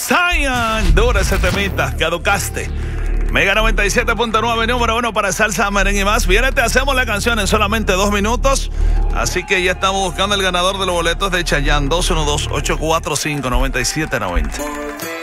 Zion. Dura ese temita, caducaste. Mega 97.9, número 1 para salsa, merengue y más. Viene, te hacemos la canción en solamente 2 minutos. Así que ya estamos buscando el ganador de los boletos de Chayanne. 212-845-9790.